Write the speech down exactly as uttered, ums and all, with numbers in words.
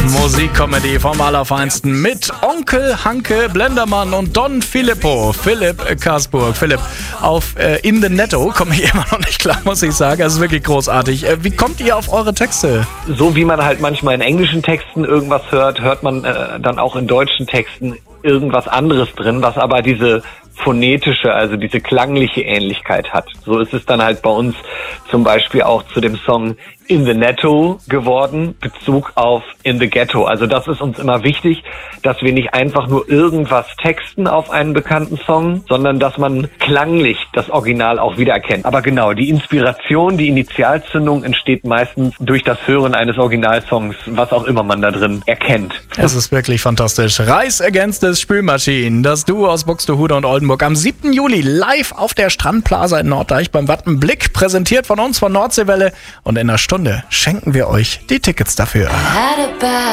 Musikcomedy vom Allerfeinsten mit Onkel Hanke Blendermann und Don Filippo, Philipp Karsburg. Philipp, auf äh, In the Netto komme ich immer noch nicht klar, muss ich sagen. Das ist wirklich großartig. Äh, wie kommt ihr auf eure Texte? So wie man halt manchmal in englischen Texten irgendwas hört, hört man äh, dann auch in deutschen Texten irgendwas anderes drin, was aber diese phonetische, also diese klangliche Ähnlichkeit hat. So ist es dann halt bei uns zum Beispiel auch zu dem Song In the Netto geworden, Bezug auf In the Ghetto. Also das ist uns immer wichtig, dass wir nicht einfach nur irgendwas texten auf einen bekannten Song, sondern dass man klanglich das Original auch wiedererkennt. Aber genau, die Inspiration, die Initialzündung entsteht meistens durch das Hören eines Originalsongs, was auch immer man da drin erkennt. Es ist wirklich fantastisch. Rise Against the Spülmaschinen, das Duo aus Buxtehude und Oldenburg. Am siebten Juli live auf der Strandplaza in Norddeich beim Wattenblick, präsentiert von uns von Nordseewelle. Und in einer Stunde schenken wir euch die Tickets dafür.